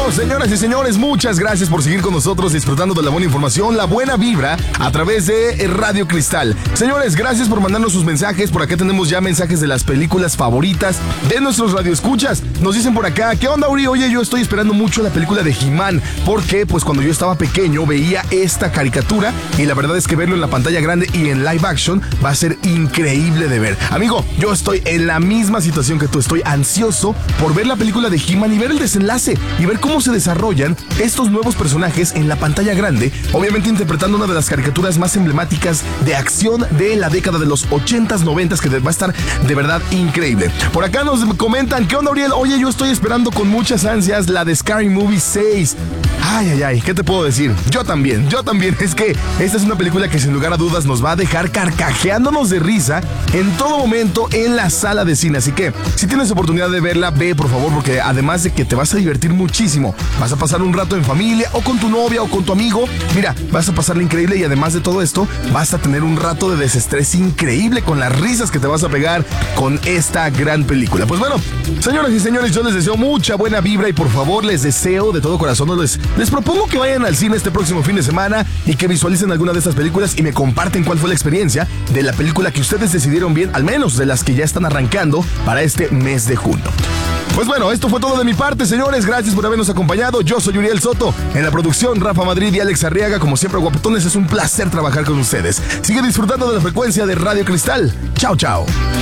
Bueno, señoras y señores, muchas gracias por seguir con nosotros disfrutando de la buena información, la buena vibra a través de Radio Cristal. Señores, gracias por mandarnos sus mensajes. Por acá tenemos ya mensajes de las películas favoritas de nuestros radioescuchas. Nos dicen por acá, ¿qué onda, Uri? Oye, yo estoy esperando mucho la película de He-Man, porque pues cuando yo estaba pequeño veía esta caricatura y la verdad es que verlo en la pantalla grande y en live action va a ser increíble de ver. Amigo, yo estoy en la misma situación que tú. Estoy ansioso por ver la película de He-Man y ver el desenlace y ver cómo se desarrollan estos nuevos personajes en la pantalla grande, obviamente interpretando una de las caricaturas más emblemáticas de acción de la década de los 80s, 90s, que va a estar de verdad increíble. Por acá nos comentan, ¿qué onda, Uriel? Oye, yo estoy esperando con muchas ansias la de Scary Movie 6. Ay, ¿qué te puedo decir? Yo también. Es que esta es una película que sin lugar a dudas nos va a dejar carcajeándonos de risa en todo momento en la sala de cine. Así que, si tienes oportunidad de verla, ve por favor, porque además de que te vas a divertir muchísimo, vas a pasar un rato en familia o con tu novia o con tu amigo. Mira, vas a pasarla increíble y además de todo esto, vas a tener un rato de desestrés increíble con las risas que te vas a pegar con esta gran película. Pues bueno, señoras y señores, yo les deseo mucha buena vibra y por favor les deseo de todo corazón, les propongo que vayan al cine este próximo fin de semana y que visualicen alguna de estas películas y me comparten cuál fue la experiencia de la película que ustedes decidieron bien, al menos de las que ya están arrancando para este mes de junio. Pues bueno, esto fue todo de mi parte, señores. Gracias por habernos acompañado. Yo soy Uriel Soto. En la producción, Rafa Madrid y Alex Arriaga. Como siempre, guapetones, es un placer trabajar con ustedes. Sigue disfrutando de la frecuencia de Radio Cristal. Chao, chao.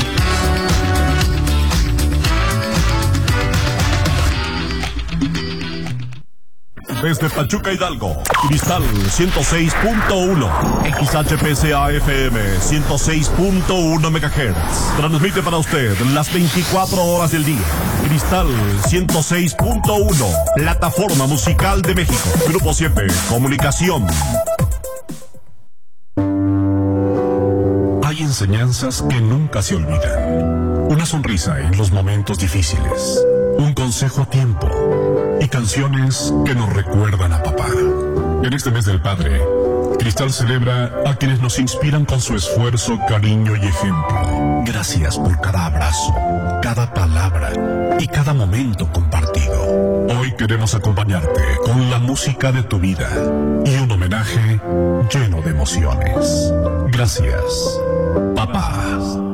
Desde Pachuca, Hidalgo, Cristal 106.1, XHPCA FM 106.1 MHz. Transmite para usted las 24 horas del día. Cristal 106.1, plataforma musical de México. Grupo 7, comunicación. Hay enseñanzas que nunca se olvidan. Una sonrisa en los momentos difíciles. Un consejo a tiempo. Y canciones que nos recuerdan a papá. En este mes del padre, Cristal celebra a quienes nos inspiran con su esfuerzo, cariño y ejemplo. Gracias por cada abrazo, cada palabra y cada momento compartido. Hoy queremos acompañarte con la música de tu vida y un homenaje lleno de emociones. Gracias, papá.